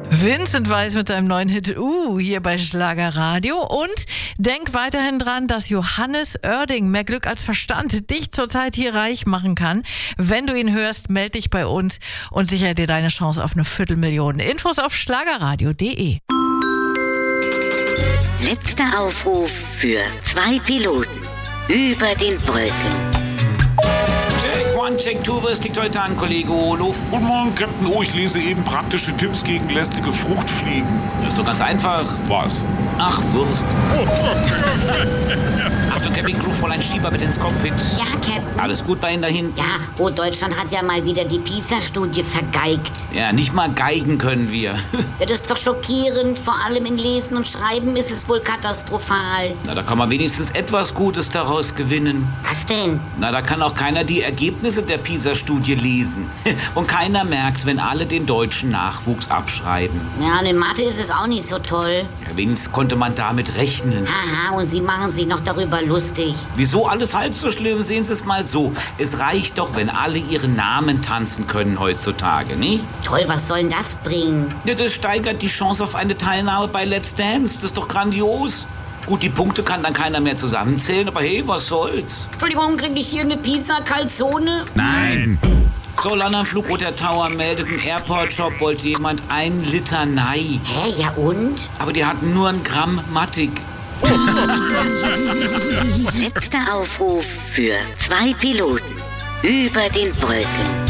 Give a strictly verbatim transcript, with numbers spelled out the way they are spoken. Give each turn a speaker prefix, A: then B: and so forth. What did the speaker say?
A: Vincent Weiss mit seinem neuen Hit Uh hier bei Schlagerradio. Und denk weiterhin dran, dass Johannes Oerding, mehr Glück als Verstand, dich zurzeit hier reich machen kann. Wenn du ihn hörst, melde dich bei uns und sicher dir deine Chance auf eine Viertelmillion. Infos auf schlagerradio punkt de.
B: Letzter Aufruf für zwei Piloten über den Brücken.
C: Check one, check two, was liegt heute an, Kollege Olo?
D: Guten Morgen, Captain O. Ich lese eben praktische Tipps gegen lästige Fruchtfliegen.
C: Das ist doch ganz einfach.
D: Was?
C: Ach, Wurst. Achtung, Campingcrew, Fräulein Schieber mit ins Cockpit.
E: Ja, Captain.
C: Alles gut bei Ihnen dahin?
E: Ja, oh, Deutschland hat ja mal wieder die PISA-Studie vergeigt.
C: Ja, nicht mal geigen können wir.
E: Das ist doch schockierend. Vor allem in Lesen und Schreiben ist es wohl katastrophal.
C: Na, da kann man wenigstens etwas Gutes daraus gewinnen.
E: Was denn?
C: Na, da kann auch keiner die Ergebnisse der PISA-Studie lesen. Und keiner merkt, wenn alle den deutschen Nachwuchs abschreiben.
E: Ja, und in Mathe ist es auch nicht so toll.
C: Ja, wenigstens konnte man damit rechnen.
E: Haha, und Sie machen sich noch darüber lustig.
C: Wieso alles halb so schlimm? Sehen Sie es mal so. Es reicht doch, wenn alle ihren Namen tanzen können heutzutage, nicht?
E: Toll, was soll denn das bringen?
C: Ja, das steigert die Chance auf eine Teilnahme bei Let's Dance. Das ist doch grandios. Gut, die Punkte kann dann keiner mehr zusammenzählen, aber hey, was soll's?
E: Entschuldigung, kriege ich hier eine Pisa-Calzone?
D: Nein.
C: So, Landanflug Roter Tower meldet, im Airport-Shop wollte jemand ein Liter Nei.
E: Hä, ja und?
C: Aber die hatten nur ein Gramm Mattig.
B: Letzter Aufruf für zwei Piloten über den Brücken.